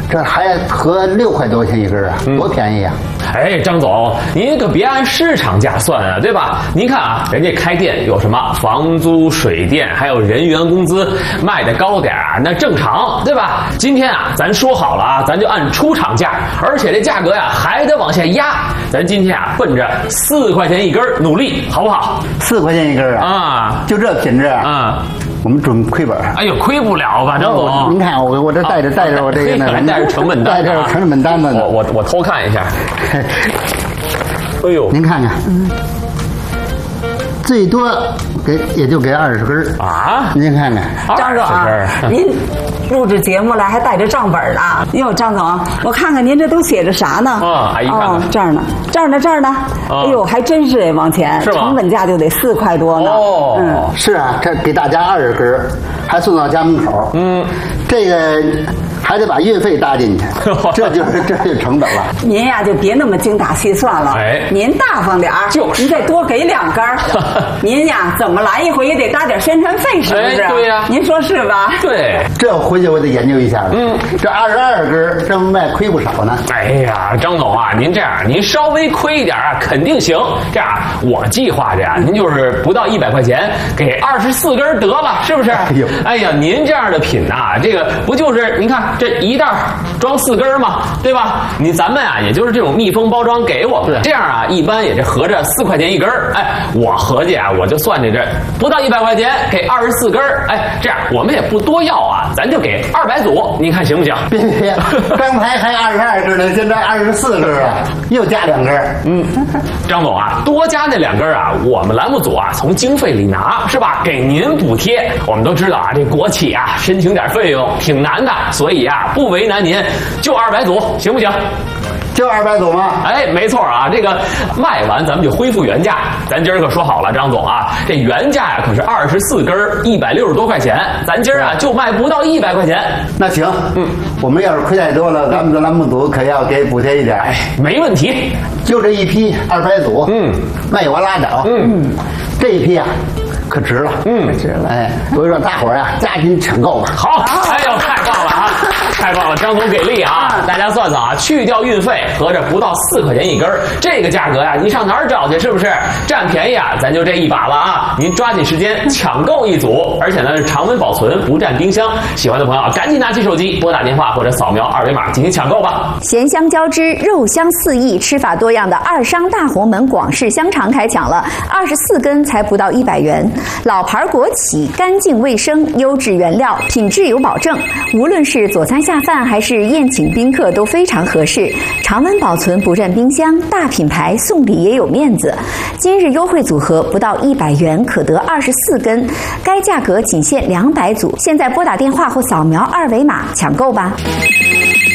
这还合6块多钱一根啊，多便宜啊！ 哎，张总，您可别按市场价算啊，对吧？您看啊，人家开店有什么房租、水电，还有人员工资，卖的高点啊，那正常，对吧？今天啊，咱说好了啊，咱就按出厂价，而且这价格呀还得往下压。咱今天啊，奔着4块钱一根努力，好不好 ？4块钱一根啊！ 啊， 就这品质啊！ 我们准亏本。 哎呦，亏不了吧，张总？ 您看我这带着我这个还带着成本单， 带着成本单子呢。 我偷看一下。哎呦， 您看看，最多也就给20根啊！ 您看看， 张总啊，您录制节目来还带着账本呢。哟，张总，我看看您这都写着啥呢？ 啊，一看看这儿呢。哎呦，还真是哎，往前成本价就得4块多呢。 哦， 是啊，这给大家20根，还送到家门口。这个还得把运费搭进去，这就是成本了。 您呀就别那么精打细算了，您大方点儿，您再多给2根。您呀怎么来一回也得搭点宣传费，是不是？ 对呀， 您说是吧？ 对， 这回去我得研究一下了。这22根这么卖亏不少呢。 哎呀，张总啊，您这样，您稍微亏一点啊，肯定行。这样，我计划着呀，您就是不到100块钱，给24根得了，是不是？哎呀，您这样的品呐，这个不就是您看这一袋装4根嘛，对吧？咱们啊，也就是这种密封包装给我们，这样啊，一般也是合着4块钱一根。哎，我合计啊，我就算计这不到100块钱给24根。哎，这样我们也不多要啊，咱就给200组，您看行不行？ 别，刚才还22根呢，现在24根啊，又加2根。 张总啊，多加那2根啊，我们栏目组啊从经费里拿，是吧？给您补贴。我们都知道啊，这国企啊申请点费用挺难的，所以啊不为难您，就200组，行不行？ 就200组吗？ 哎，没错啊，这个卖完咱们就恢复原价。咱今儿可说好了，张总啊，这原价呀可是24根160多块钱，咱今儿啊就卖不到100块钱。 那行，我们要是亏太多了，咱们的栏目组可要给补贴一点。 哎，没问题， 就这一批200组，卖完拉倒。这一批啊可值了，值了。哎，所以说大伙儿呀，加紧抢购吧。 好，哎呦，太棒了啊！太棒了，张总给力啊！大家算算啊，去掉运费，合着不到4块钱一根，这个价格呀，你上哪儿找去？是不是占便宜啊？咱就这一把了啊！您抓紧时间抢购一组，而且呢是常温保存，不占冰箱。喜欢的朋友赶紧拿起手机拨打电话或者扫描2维码进行抢购吧。 咸香交织，肉香四溢，吃法多样的二商大红门广式香肠开抢了，24根才不到100元。老牌国企，干净卫生，优质原料，品质有保证。无论是佐餐下饭还是宴请宾客都非常合适。常温保存，不占冰箱，大品牌送礼也有面子。今日优惠组合不到100元可得24根，该价格仅限200组。现在拨打电话或扫描2维码抢购吧。